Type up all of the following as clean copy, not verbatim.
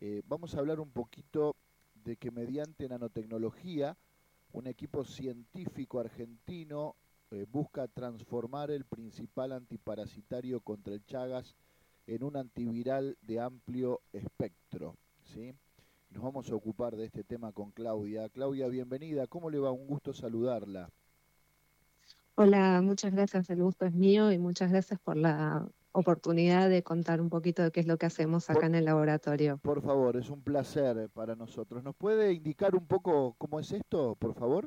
Vamos a hablar un poquito de que mediante nanotecnología, un equipo científico argentino busca transformar el principal antiparasitario contra el Chagas en un antiviral de amplio espectro, ¿sí? Nos vamos a ocupar de este tema con Claudia. Claudia, bienvenida. ¿Cómo le va? Un gusto saludarla. Hola, muchas gracias, el gusto es mío y muchas gracias por la oportunidad de contar un poquito de qué es lo que hacemos Por, acá en el laboratorio. por favor, es un placer para nosotros. ¿Nos puede indicar un poco cómo es esto, por favor?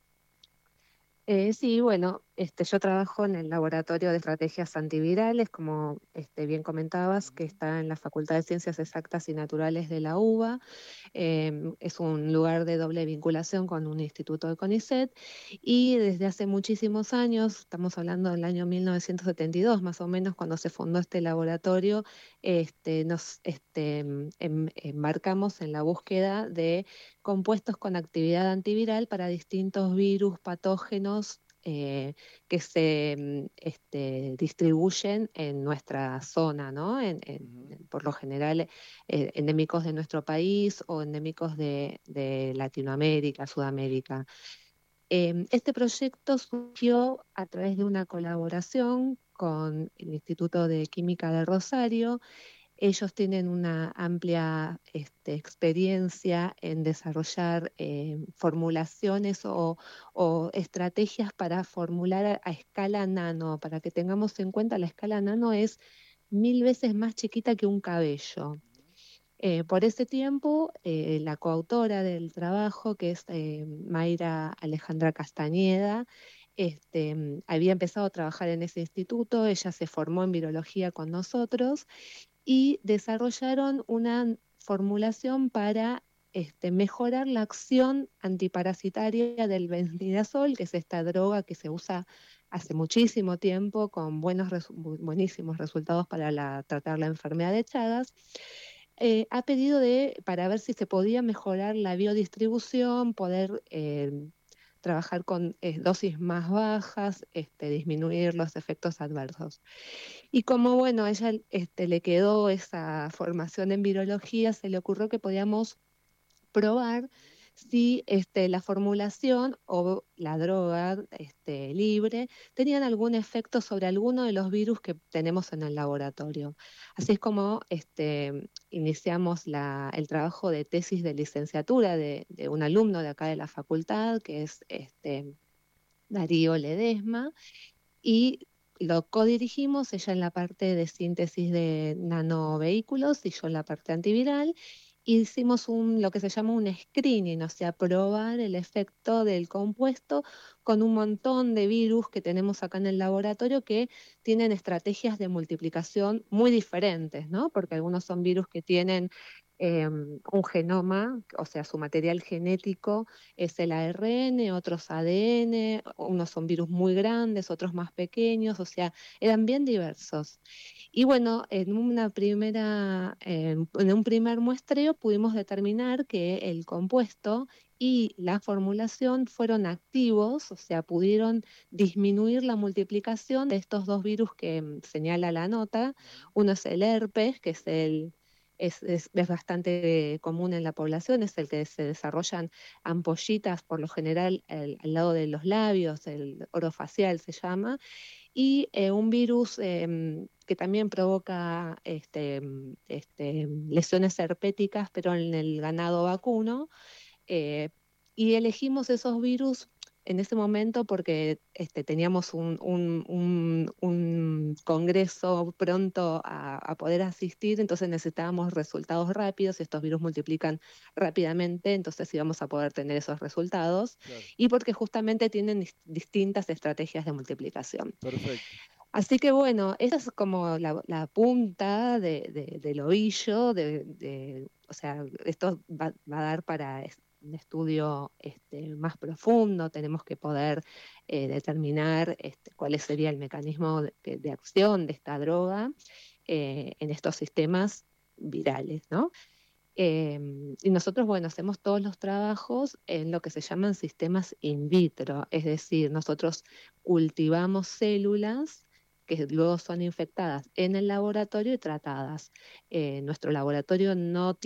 Sí, bueno, yo trabajo en el laboratorio de estrategias antivirales, como bien comentabas, que Ujú. está en la Facultad de Ciencias Exactas y Naturales de la UBA. Es un lugar de doble vinculación con un instituto de CONICET y desde hace muchísimos años, estamos hablando del año 1972 más o menos, cuando se fundó este laboratorio, nos embarcamos en la búsqueda de compuestos con actividad antiviral para distintos virus, patógenos, que se distribuyen en nuestra zona, ¿no? Ujú. Por lo general, endémicos de nuestro país o endémicos de Latinoamérica, Sudamérica. Este proyecto surgió a través de una colaboración con el Instituto de Química de Rosario. Ellos tienen una amplia experiencia en desarrollar formulaciones o estrategias para formular a escala nano. Para que tengamos en cuenta, la escala nano es 1000 veces más chiquita que un cabello. Por ese tiempo, la coautora del trabajo, que es Mayra Alejandra Castañeda, había empezado a trabajar en ese instituto. Ella se formó en virología con nosotros y desarrollaron una formulación para mejorar la acción antiparasitaria del benzidazol, que es esta droga que se usa hace muchísimo tiempo con buenísimos resultados para tratar la enfermedad de Chagas. A pedido para ver si se podía mejorar la biodistribución, poder trabajar con dosis más bajas, disminuir los efectos adversos. Y como, bueno, a ella le quedó esa formación en virología, se le ocurrió que podíamos probar si la formulación o la droga libre tenían algún efecto sobre alguno de los virus que tenemos en el laboratorio. Así es como iniciamos el trabajo de tesis de licenciatura de un alumno de acá de la facultad, que es Darío Ledesma, y lo codirigimos, ella en la parte de síntesis de nanovehículos y yo en la parte antiviral. Hicimos lo que se llama un screening, o sea, probar el efecto del compuesto con un montón de virus que tenemos acá en el laboratorio que tienen estrategias de multiplicación muy diferentes, ¿no? Porque algunos son virus que tienen un genoma, o sea, su material genético es el ARN, otros ADN, unos son virus muy grandes, otros más pequeños, o sea, eran bien diversos. Y bueno, en un primer muestreo pudimos determinar que el compuesto y la formulación fueron activos, o sea, pudieron disminuir la multiplicación de estos dos virus que señala la nota. Ujú. Uno es el herpes, que es bastante común en la población, es el que se desarrollan ampollitas por lo general al lado de los labios, el orofacial se llama, y un virus que también provoca lesiones herpéticas, pero en el ganado vacuno. eh, y elegimos esos virus en ese momento porque teníamos un congreso pronto a poder asistir, entonces necesitábamos resultados rápidos, estos virus multiplican rápidamente, entonces íbamos a poder tener esos resultados, Claro, y porque justamente tienen distintas estrategias de multiplicación. perfecto. Así que bueno, esa es como la punta del ovillo, o sea, esto va a dar para un estudio más profundo. Tenemos que poder determinar cuál sería el mecanismo de acción de esta droga en estos sistemas virales, ¿no? Y nosotros, bueno, hacemos todos los trabajos en lo que se llaman sistemas in vitro, es decir, nosotros cultivamos células que luego son infectadas en el laboratorio y tratadas. Nuestro laboratorio no